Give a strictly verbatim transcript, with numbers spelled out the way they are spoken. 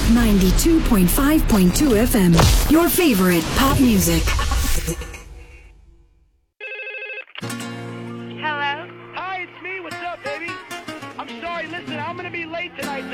ninety-two point five point two F M. Your favorite pop music.